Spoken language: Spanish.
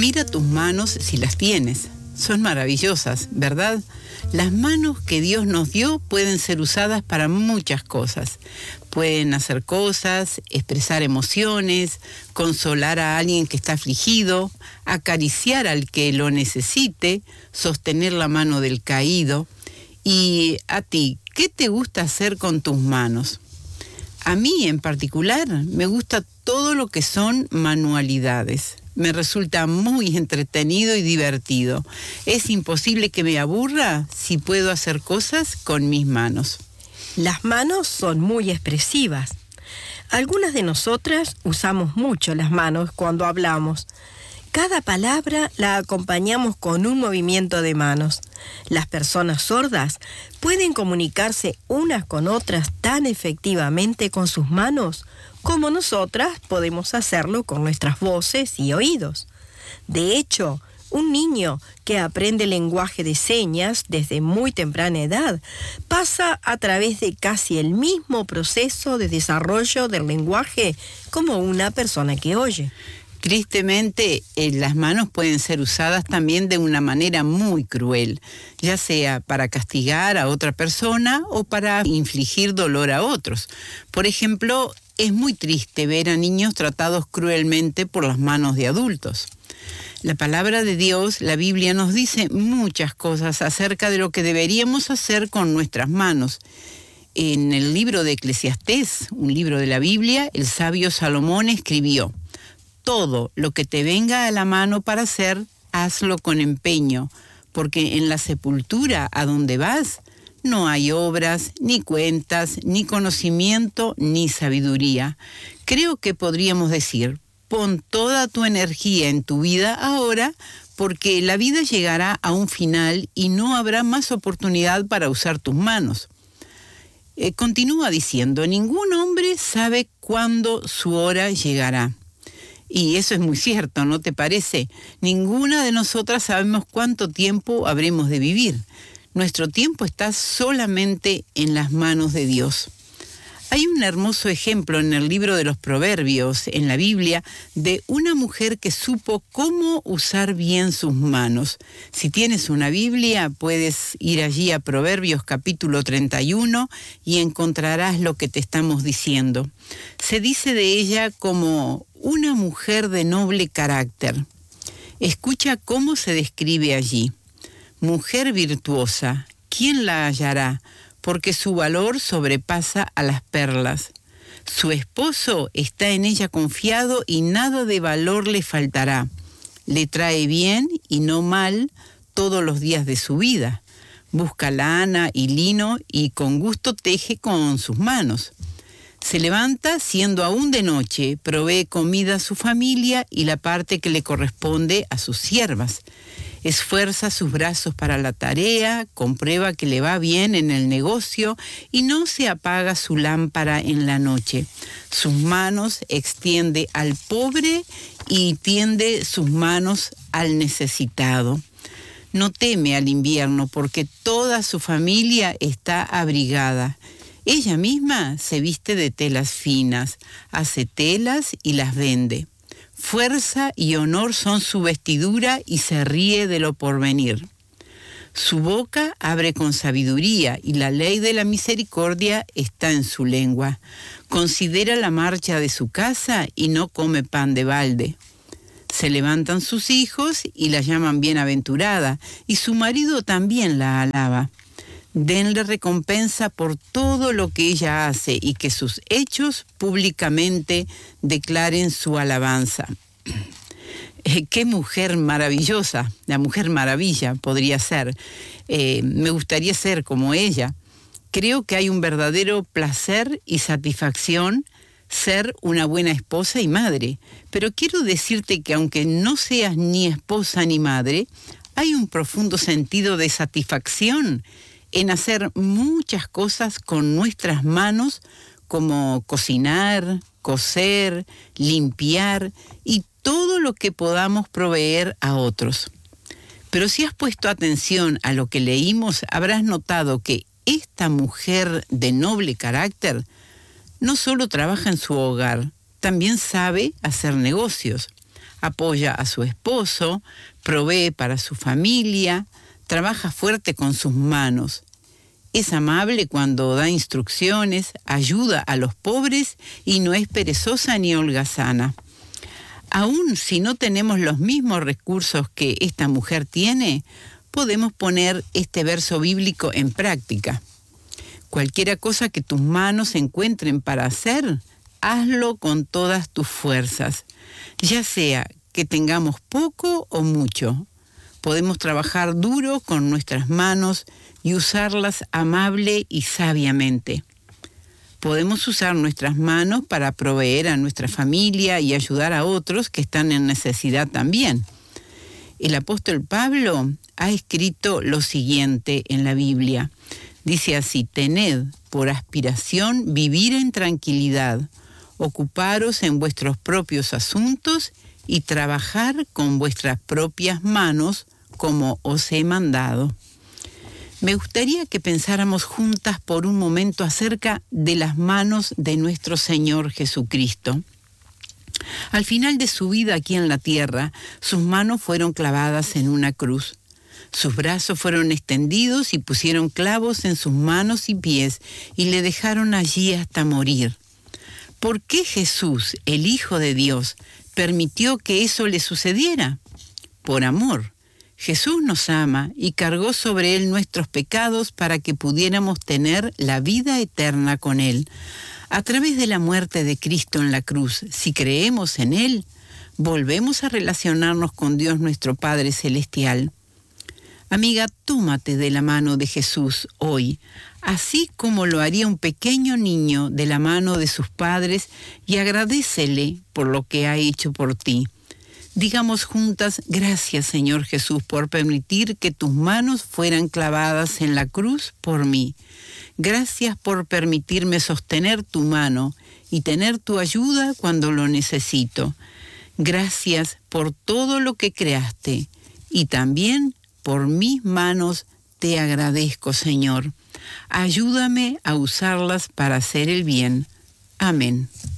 Mira tus manos si las tienes. Son maravillosas, ¿verdad? Las manos que Dios nos dio pueden ser usadas para muchas cosas. Pueden hacer cosas, expresar emociones, consolar a alguien que está afligido, acariciar al que lo necesite, sostener la mano del caído. Y a ti, ¿qué te gusta hacer con tus manos? A mí en particular me gusta todo lo que son manualidades. Me resulta muy entretenido y divertido. Es imposible que me aburra si puedo hacer cosas con mis manos. Las manos son muy expresivas. Algunas de nosotras usamos mucho las manos cuando hablamos. Cada palabra la acompañamos con un movimiento de manos. Las personas sordas pueden comunicarse unas con otras tan efectivamente con sus manos como nosotras podemos hacerlo con nuestras voces y oídos. De hecho, un niño que aprende lenguaje de señas desde muy temprana edad pasa a través de casi el mismo proceso de desarrollo del lenguaje como una persona que oye. Tristemente, las manos pueden ser usadas también de una manera muy cruel, ya sea para castigar a otra persona o para infligir dolor a otros. Por ejemplo, es muy triste ver a niños tratados cruelmente por las manos de adultos. La palabra de Dios, la Biblia, nos dice muchas cosas acerca de lo que deberíamos hacer con nuestras manos. En el libro de Eclesiastés, un libro de la Biblia, el sabio Salomón escribió: todo lo que te venga a la mano para hacer, hazlo con empeño, porque en la sepultura a donde vas no hay obras, ni cuentas, ni conocimiento, ni sabiduría. Creo que podríamos decir: pon toda tu energía en tu vida ahora, porque la vida llegará a un final y no habrá más oportunidad para usar tus manos. Continúa diciendo: ningún hombre sabe cuándo su hora llegará. Y eso es muy cierto, ¿no te parece? Ninguna de nosotras sabemos cuánto tiempo habremos de vivir. Nuestro tiempo está solamente en las manos de Dios. Hay un hermoso ejemplo en el libro de los Proverbios, en la Biblia, de una mujer que supo cómo usar bien sus manos. Si tienes una Biblia, puedes ir allí a Proverbios capítulo 31 y encontrarás lo que te estamos diciendo. Se dice de ella como una mujer de noble carácter. Escucha cómo se describe allí. Mujer virtuosa, ¿quién la hallará? Porque su valor sobrepasa a las perlas. Su esposo está en ella confiado y nada de valor le faltará. Le trae bien y no mal todos los días de su vida. Busca lana y lino y con gusto teje con sus manos. Se levanta siendo aún de noche, provee comida a su familia y la parte que le corresponde a sus siervas. Esfuerza sus brazos para la tarea, comprueba que le va bien en el negocio y no se apaga su lámpara en la noche. Sus manos extiende al pobre y tiende sus manos al necesitado. No teme al invierno porque toda su familia está abrigada. Ella misma se viste de telas finas, hace telas y las vende. Fuerza y honor son su vestidura y se ríe de lo porvenir. Su boca abre con sabiduría y la ley de la misericordia está en su lengua. Considera la marcha de su casa y no come pan de balde. Se levantan sus hijos y la llaman bienaventurada y su marido también la alaba. Denle recompensa por todo lo que ella hace y que sus hechos públicamente declaren su alabanza. ¡Qué mujer maravillosa! La Mujer Maravilla podría ser. Me gustaría ser como ella. Creo que hay un verdadero placer y satisfacción ser una buena esposa y madre. Pero quiero decirte que aunque no seas ni esposa ni madre, hay un profundo sentido de satisfacción en hacer muchas cosas con nuestras manos, como cocinar, coser, limpiar y todo lo que podamos proveer a otros. Pero si has puesto atención a lo que leímos, habrás notado que esta mujer de noble carácter no solo trabaja en su hogar, también sabe hacer negocios. apoya a su esposo, provee para su familia, trabaja fuerte con sus manos. Es amable cuando da instrucciones, ayuda a los pobres y no es perezosa ni holgazana. Aún si no tenemos los mismos recursos que esta mujer tiene, podemos poner este verso bíblico en práctica. Cualquiera cosa que tus manos encuentren para hacer, hazlo con todas tus fuerzas, ya sea que tengamos poco o mucho. Podemos trabajar duro con nuestras manos y usarlas amable y sabiamente. Podemos usar nuestras manos para proveer a nuestra familia y ayudar a otros que están en necesidad también. El apóstol Pablo ha escrito lo siguiente en la Biblia. Dice así: tened por aspiración vivir en tranquilidad, ocuparos en vuestros propios asuntos y trabajar con vuestras propias manos como os he mandado. Me gustaría que pensáramos juntas por un momento acerca de las manos de nuestro Señor Jesucristo. Al final de su vida aquí en la tierra, sus manos fueron clavadas en una cruz. Sus brazos fueron extendidos y pusieron clavos en sus manos y pies y le dejaron allí hasta morir. ¿Por qué Jesús, el Hijo de Dios, permitió que eso le sucediera? Por amor. Jesús nos ama y cargó sobre él nuestros pecados para que pudiéramos tener la vida eterna con él. A través de la muerte de Cristo en la cruz, si creemos en él, volvemos a relacionarnos con Dios nuestro Padre Celestial. Amiga, tómate de la mano de Jesús hoy, así como lo haría un pequeño niño de la mano de sus padres, y agradécele por lo que ha hecho por ti. Digamos juntas: gracias, Señor Jesús, por permitir que tus manos fueran clavadas en la cruz por mí. Gracias por permitirme sostener tu mano y tener tu ayuda cuando lo necesito. Gracias por todo lo que creaste y también por mis manos te agradezco, Señor. Ayúdame a usarlas para hacer el bien. Amén.